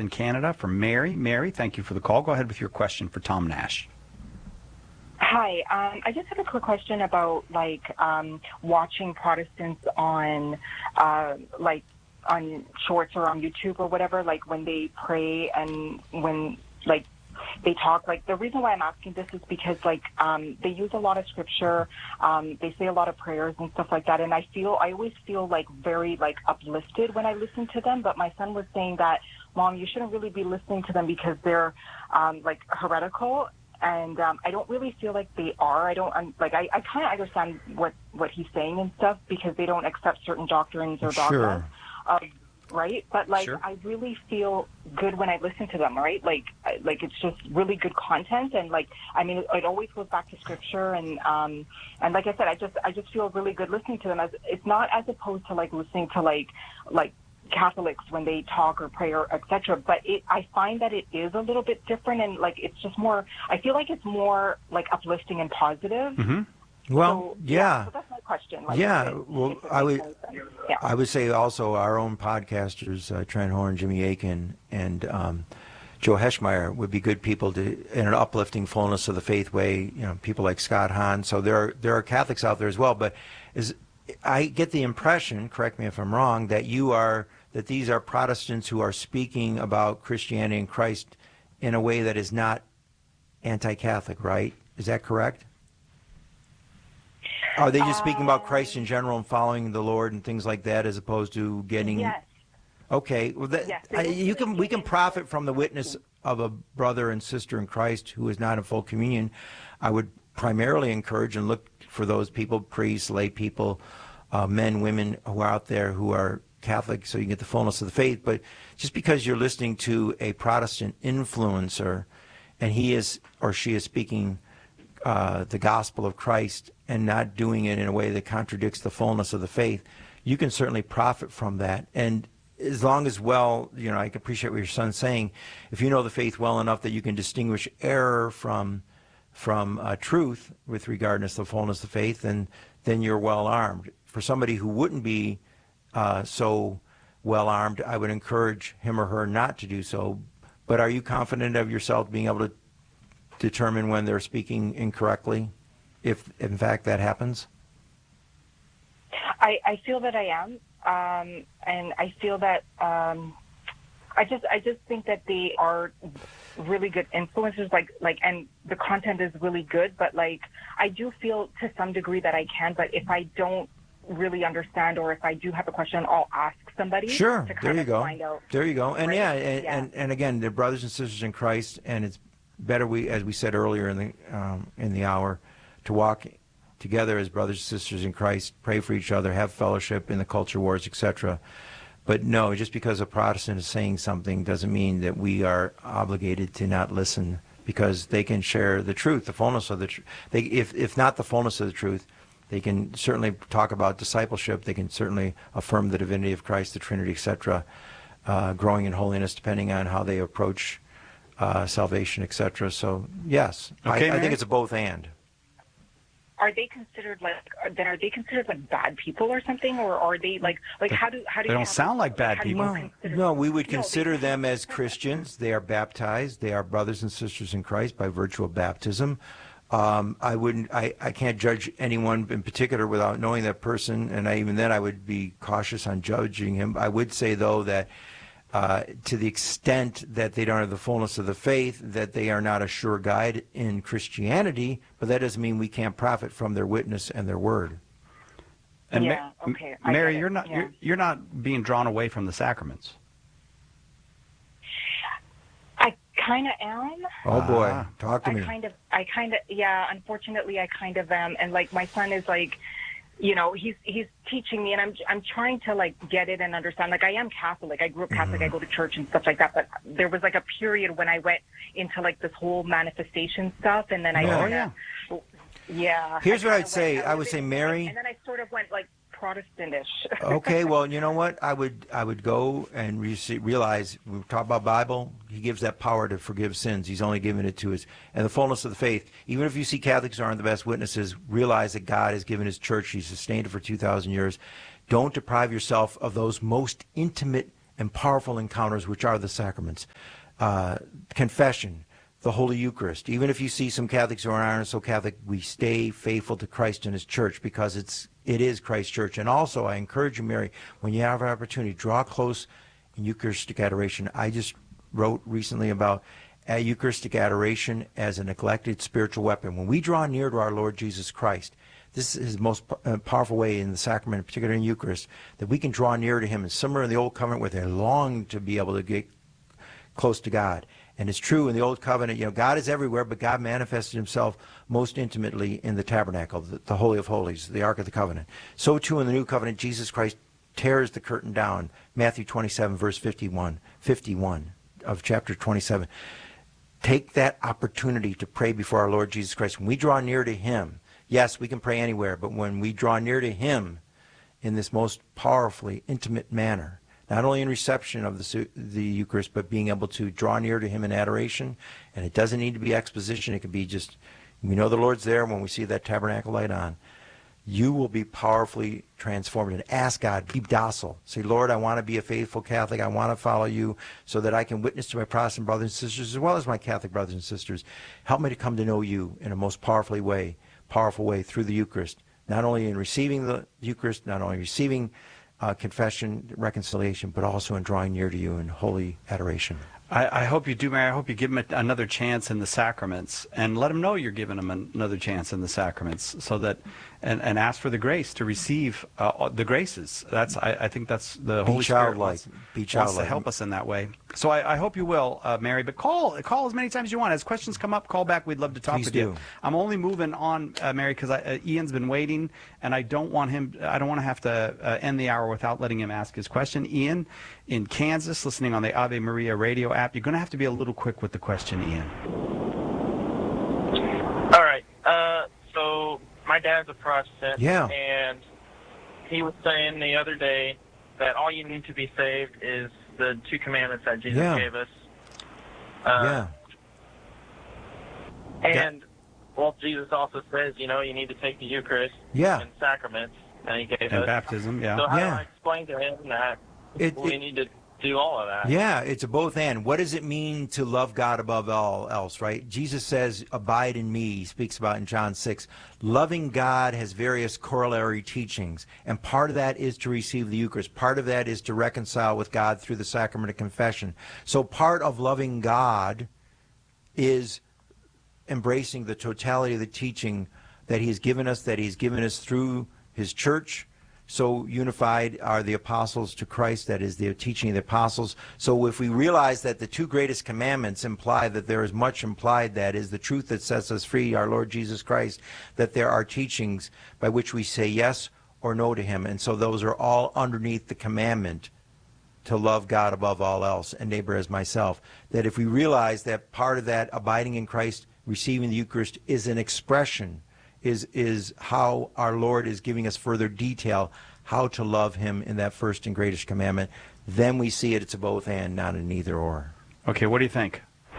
in Canada from Mary. Mary, thank you for the call. Go ahead with your question for Tom Nash. Hi, I just have a quick question about watching Protestants on on shorts or on YouTube or whatever, like when they pray and when they talk. Like, the reason why I'm asking this is because they use a lot of scripture, they say a lot of prayers and stuff like that, and I always feel very uplifted when I listen to them. But my son was saying that, Mom, you shouldn't really be listening to them because they're heretical. And I don't really feel like they are. I kind of understand what he's saying and stuff because they don't accept certain doctrines or dogmas. Right? But Sure. I really feel good when I listen to them, right? It's just really good content, and it always goes back to scripture, and like I said, I just feel really good listening to them. It's not as opposed to listening to Catholics when they talk or pray or etc. But I find that it is a little bit different, and it's just more. I feel like it's more uplifting and positive. Mm-hmm. Well, so that's my question. I would say also our own podcasters, Trent Horn, Jimmy Akin, and Joe Heschmeyer would be good people to, in an uplifting fullness of the faith way. People like Scott Hahn. So there are Catholics out there as well. But I get the impression, correct me if I'm wrong, that these are Protestants who are speaking about Christianity and Christ in a way that is not anti-Catholic, right? Is that correct? Are they just speaking about Christ in general and following the Lord and things like that, as opposed to getting? Yes. Okay. Well, we can profit from the witness of a brother and sister in Christ who is not in full communion. I would primarily encourage and look for those people, priests, lay people, men, women who are out there who are Catholic, so you get the fullness of the faith. But just because you're listening to a Protestant influencer and he is or she is speaking the gospel of Christ and not doing it in a way that contradicts the fullness of the faith, you can certainly profit from that. And as long as, I can appreciate what your son's saying. If you know the faith well enough that you can distinguish error from truth with regard to the fullness of faith, then you're well armed. For somebody who wouldn't be so well armed, I would encourage him or her not to do so. But are you confident of yourself being able to determine when they're speaking incorrectly, if in fact that happens? I feel that I am, and I feel that I just think that they are really good influencers, and the content is really good. But I do feel to some degree that I can. But if I don't really understand, or if I do have a question, I'll ask somebody. Sure, to kind of find out. There you go. And right? and again, they're brothers and sisters in Christ, and it's better, as we said earlier in the hour, to walk together as brothers and sisters in Christ, pray for each other, have fellowship in the culture wars, etc. But no, just because a Protestant is saying something doesn't mean that we are obligated to not listen, because they can share the truth, the fullness of the truth. If not the fullness of the truth, they can certainly talk about discipleship. They can certainly affirm the divinity of Christ, the Trinity, etc., growing in holiness depending on how they approach salvation, etc. So yes, okay, I think it's a both and. Are they considered bad people or something, or are they how do they don't sound like bad people? No, we would consider them as Christians. They are baptized. They are brothers and sisters in Christ by virtue of baptism. I can't judge anyone in particular without knowing that person, and even then I would be cautious on judging him. I would say though that to the extent that they don't have the fullness of the faith, that they are not a sure guide in Christianity, but that doesn't mean we can't profit from their witness and their word. And okay. Mary, you're not being drawn away from the sacraments. I kind of am. Oh boy, talk to me. Unfortunately, I kind of am, and my son is he's teaching me, and I'm trying to get it and understand. I am Catholic. I grew up Catholic. I go to church and stuff like that. But there was a period when I went into this whole manifestation stuff, and then Here's what I'd say. I would say, Mary. And then I sort of went Protestantish. Okay, well, you know what? I would go and realize we talk about Bible. He gives that power to forgive sins. He's only given it to us, and the fullness of the faith. Even if you see Catholics aren't the best witnesses, realize that God has given His church. He sustained it for 2,000 years. Don't deprive yourself of those most intimate and powerful encounters, which are the sacraments. Confession, the Holy Eucharist. Even if you see some Catholics who aren't so Catholic, we stay faithful to Christ and his church, because it is Christ's church. And also, I encourage you, Mary, when you have an opportunity, draw close in Eucharistic adoration. I just wrote recently about Eucharistic adoration as a neglected spiritual weapon. When we draw near to our Lord Jesus Christ, this is the most powerful way in the sacrament, particularly in Eucharist, that we can draw near to him. And similar in the Old Covenant, where they long to be able to get close to God. And it's true in the Old Covenant, God is everywhere, but God manifested himself most intimately in the tabernacle, the Holy of Holies, the Ark of the Covenant. So too in the New Covenant, Jesus Christ tears the curtain down. Matthew 27, verse 51 of chapter 27. Take that opportunity to pray before our Lord Jesus Christ. When we draw near to him, yes, we can pray anywhere, but when we draw near to him in this most powerfully intimate manner, not only in reception of the Eucharist, but being able to draw near to him in adoration. And it doesn't need to be exposition. It can be just, we know the Lord's there when we see that tabernacle light on. You will be powerfully transformed. And ask God, be docile. Say, Lord, I want to be a faithful Catholic. I want to follow you so that I can witness to my Protestant brothers and sisters as well as my Catholic brothers and sisters. Help me to come to know you in a most powerful way through the Eucharist. Not only in receiving the Eucharist, not only receiving confession, reconciliation, but also in drawing near to you in holy adoration. I hope you do, Mary. I hope you give him another chance in the sacraments, and let him know you're giving him another chance in the sacraments, so that, and ask for the grace to receive the graces. I think that's the Holy Spirit wants to help us in that way. So I hope you will, Mary. But call as many times as you want. As questions come up, call back. We'd love to talk with you. I'm only moving on, Mary, because Ian's been waiting, and I don't want to have to end the hour without letting him ask his question. Ian in Kansas, listening on the Ave Maria radio app. You're going to have to be a little quick with the question, Ian. All right. So my dad's a Protestant, yeah, and he was saying the other day that all you need to be saved is the 2 commandments that Jesus gave us. And, well, Jesus also says, you need to take the Eucharist and sacraments that he gave us. And baptism, So how do I explain to him that we need to do all of that? Yeah, it's a both and. What does it mean to love God above all else, right? Jesus says, abide in me, he speaks about in John 6. Loving God has various corollary teachings, and part of that is to receive the Eucharist. Part of that is to reconcile with God through the sacrament of confession. So part of loving God is embracing the totality of the teaching that he's given us through his church. So unified are the apostles to Christ, that is the teaching of the apostles. So if we realize that the 2 greatest commandments imply that there is much implied, that is the truth that sets us free, our Lord Jesus Christ, that there are teachings by which we say yes or no to him. And so those are all underneath the commandment to love God above all else and neighbor as myself. That if we realize that part of that abiding in Christ, receiving the Eucharist, is an expression, is how our Lord is giving us further detail how to love him in that first and greatest commandment, then we see it's a both and, not an either or. Okay, what do you think?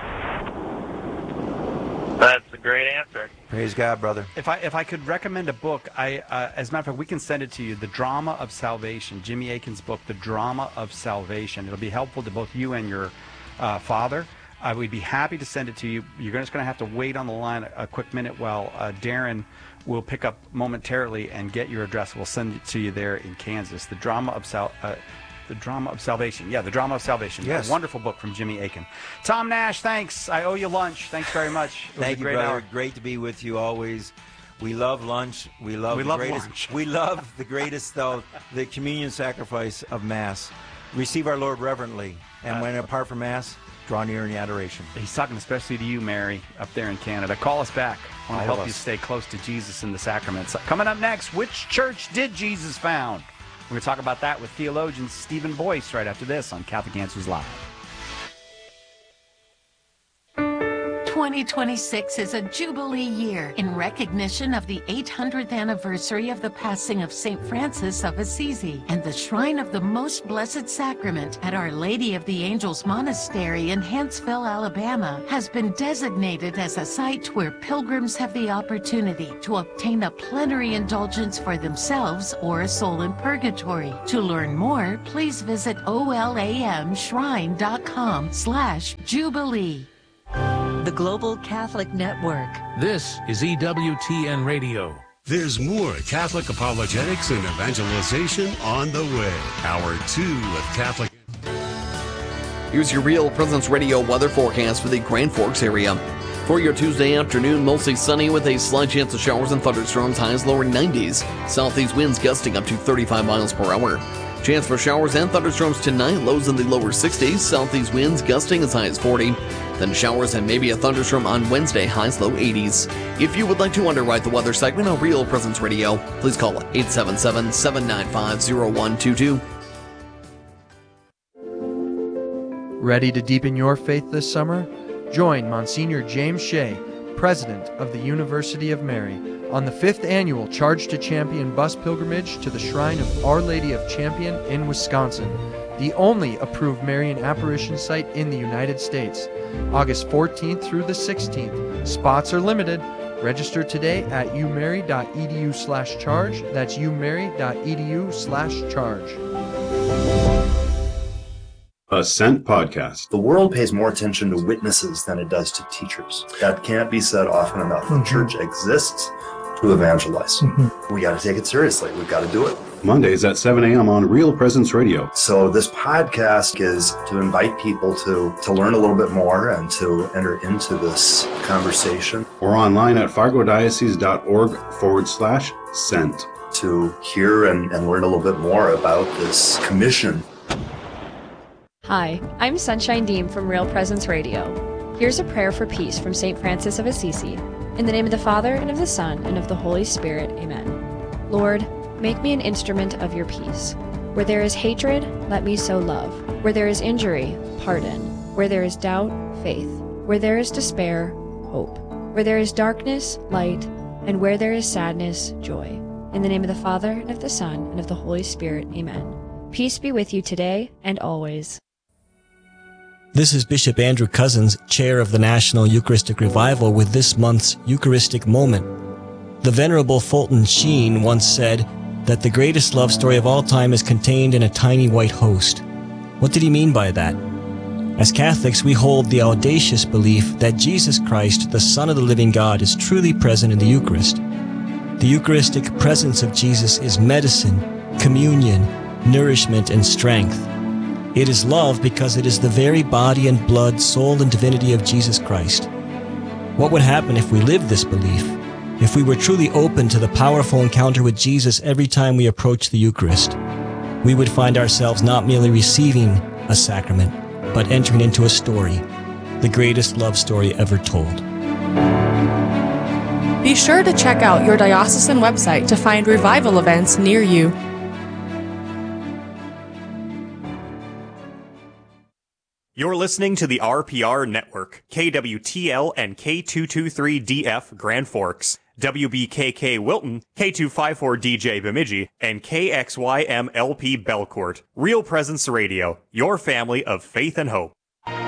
That's a great answer. Praise God, brother. If I could recommend a book, as a matter of fact, we can send it to you, The Drama of Salvation, Jimmy Akin's book, The Drama of Salvation. It'll be helpful to both you and your father. I would be happy to send it to you. You're just going to have to wait on the line a quick minute while Darren will pick up momentarily and get your address. We'll send it to you there in Kansas. The Drama of Salvation. Yeah, The Drama of Salvation. Yes. A wonderful book from Jimmy Akin. Tom Nash, thanks. I owe you lunch. Thanks very much. Thank you, brother. Hour. Great to be with you always. We love lunch. We love lunch. We love the greatest, though, the communion sacrifice of Mass. Receive our Lord reverently. And when apart from Mass, draw near in adoration. He's talking especially to you, Mary, up there in Canada. Call us back. I want to help you stay close to Jesus in the sacraments. Coming up next, which church did Jesus found? We're going to talk about that with theologian Stephen Boyce right after this on Catholic Answers Live. 2026 is a Jubilee year in recognition of the 800th anniversary of the passing of St. Francis of Assisi, and the Shrine of the Most Blessed Sacrament at Our Lady of the Angels Monastery in Huntsville, Alabama, has been designated as a site where pilgrims have the opportunity to obtain a plenary indulgence for themselves or a soul in purgatory. To learn more, please visit olamshrine.com/Jubilee. The Global Catholic Network. This is EWTN Radio. There's more Catholic apologetics and evangelization on the way. Hour 2 of Catholic. Here's your Real Presence Radio weather forecast for the Grand Forks area. For your Tuesday afternoon, mostly sunny with a slight chance of showers and thunderstorms, highs lower 90s. Southeast winds gusting up to 35 miles per hour. Chance for showers and thunderstorms tonight, lows in the lower 60s. Southeast winds gusting as high as 40. Then showers and maybe a thunderstorm on Wednesday, highs low 80s. If you would like to underwrite the weather segment on Real Presence Radio, please call 877-795-0122. Ready to deepen your faith this summer? Join Monsignor James Shea, President of the University of Mary, on the 5th annual Charge to Champion bus pilgrimage to the Shrine of Our Lady of Champion in Wisconsin, the only approved Marian apparition site in the United States. August 14th through the 16th. Spots are limited. Register today at umary.edu/charge. That's umary.edu/charge. Ascent Podcast. The world pays more attention to witnesses than it does to teachers. That can't be said often enough. The church exists to evangelize. We got to take it seriously. We've got to do it. Mondays at 7 a.m. on Real Presence Radio. So this podcast is to invite people to learn a little bit more and to enter into this conversation. Or online at fargodiocese.org/sent. To hear and learn a little bit more about this commission. Hi, I'm Sunshine Deem from Real Presence Radio. Here's a prayer for peace from St. Francis of Assisi. In the name of the Father, and of the Son, and of the Holy Spirit, amen. Lord, make me an instrument of your peace. Where there is hatred, let me sow love. Where there is injury, pardon. Where there is doubt, faith. Where there is despair, hope. Where there is darkness, light. And where there is sadness, joy. In the name of the Father, and of the Son, and of the Holy Spirit, amen. Peace be with you today and always. This is Bishop Andrew Cousins, Chair of the National Eucharistic Revival, with this month's Eucharistic Moment. The Venerable Fulton Sheen once said that the greatest love story of all time is contained in a tiny white host. What did he mean by that? As Catholics, we hold the audacious belief that Jesus Christ, the Son of the living God, is truly present in the Eucharist. The Eucharistic presence of Jesus is medicine, communion, nourishment, and strength. It is love because it is the very body and blood, soul, and divinity of Jesus Christ. What would happen if we lived this belief? If we were truly open to the powerful encounter with Jesus every time we approach the Eucharist? We would find ourselves not merely receiving a sacrament, but entering into a story, the greatest love story ever told. Be sure to check out your diocesan website to find revival events near you. You're listening to the RPR Network, KWTL and K223DF Grand Forks, WBKK Wilton, K254DJ Bemidji, and KXYMLP Belcourt. Real Presence Radio, your family of faith and hope.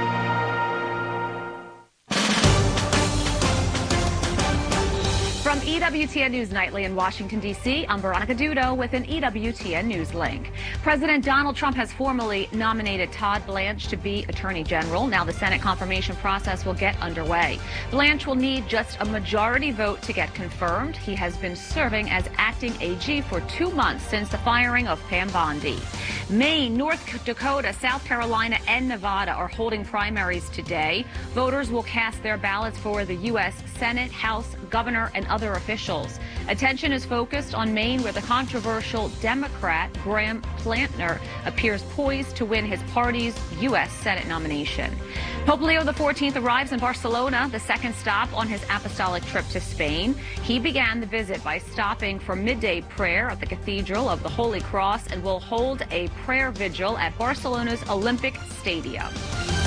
From EWTN News Nightly in Washington, D.C., I'm Veronica Dudo with an EWTN News link. President Donald Trump has formally nominated Todd Blanche to be Attorney General. Now the Senate confirmation process will get underway. Blanche will need just a majority vote to get confirmed. He has been serving as acting AG for 2 months since the firing of Pam Bondi. Maine, North Dakota, South Carolina, and Nevada are holding primaries today. Voters will cast their ballots for the U.S. Senate, House, Governor, and other officials. Attention is focused on Maine, where the controversial Democrat Graham Plantner appears poised to win his party's U.S. Senate nomination. Pope Leo XIV arrives in Barcelona, the second stop on his apostolic trip to Spain. He began the visit by stopping for midday prayer at the Cathedral of the Holy Cross and will hold a prayer vigil at Barcelona's Olympic Stadium.